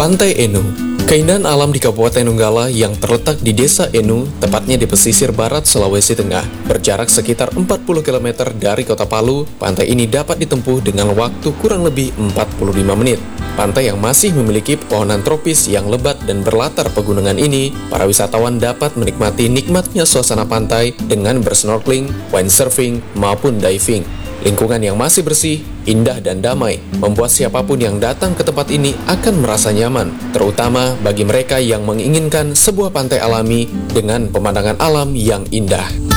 Pantai Enu. Keindahan alam di Kabupaten Donggala yang terletak di Desa Enu, tepatnya di pesisir barat Sulawesi Tengah, berjarak sekitar 40 km dari Kota Palu. Pantai ini dapat ditempuh dengan waktu kurang lebih 45 menit. Pantai yang masih memiliki pepohonan tropis yang lebat dan berlatar pegunungan ini, para wisatawan dapat menikmati nikmatnya suasana pantai dengan bersnorkeling, windsurfing, maupun diving. Lingkungan yang masih bersih, indah dan damai membuat siapapun yang datang ke tempat ini akan merasa nyaman, terutama bagi mereka yang menginginkan sebuah pantai alami dengan pemandangan alam yang indah.